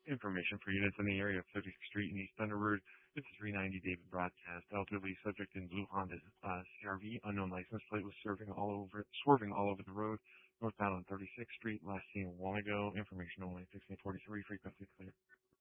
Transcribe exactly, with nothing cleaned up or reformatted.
Information for units in the area of fiftieth Street and East Thunderbird. This is three ninety David broadcast. Elderly subject in blue Honda uh, C R V, unknown license plate, was serving all over, swerving all over the road, northbound on thirty-sixth Street. Last seen a while ago. Information only sixteen forty-three. Frequency clear.